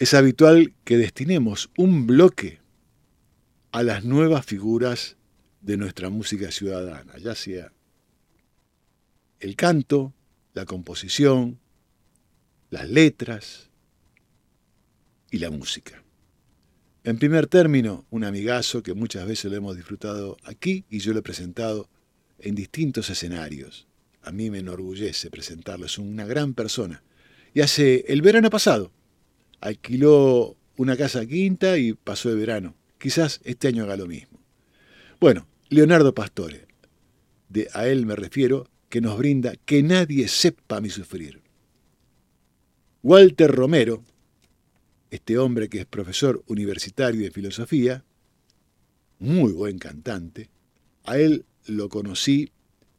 es habitual que destinemos un bloque a las nuevas figuras de nuestra música ciudadana, ya sea el canto, la composición, las letras y la música. En primer término, un amigazo que muchas veces lo hemos disfrutado aquí y yo lo he presentado en distintos escenarios. A mí me enorgullece presentarlo, es una gran persona. Y hace el verano pasado alquiló una casa quinta y pasó el verano. Quizás este año haga lo mismo. Bueno, Leonardo Pastore, a él me refiero, que nos brinda Que nadie sepa mi sufrir. Walter Romero, este hombre que es profesor universitario de filosofía, muy buen cantante, a él lo conocí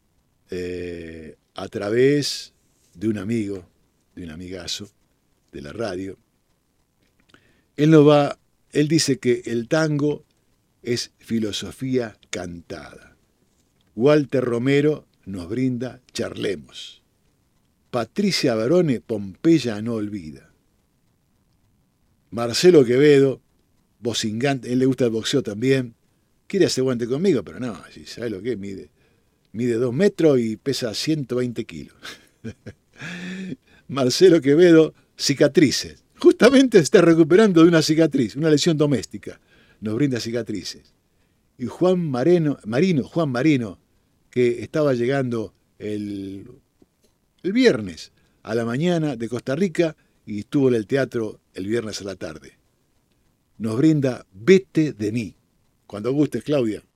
a través de un amigo, de un amigazo de la radio. Él dice que el tango es filosofía cantada. Walter Romero nos brinda Charlemos. Patricia Barone, Pompeya no olvida. Marcelo Quevedo, bocingante, él le gusta el boxeo también, quiere hacer guante conmigo, pero no, si sabe lo que es, mide 2 metros y pesa 120 kilos. Marcelo Quevedo, Cicatrices. Justamente está recuperando de una cicatriz, una lesión doméstica. Nos brinda cicatrices. Y Juan Marino, que estaba llegando el viernes a la mañana de Costa Rica y estuvo en el teatro el viernes a la tarde. Nos brinda Vete de mí. Cuando gustes, Claudia.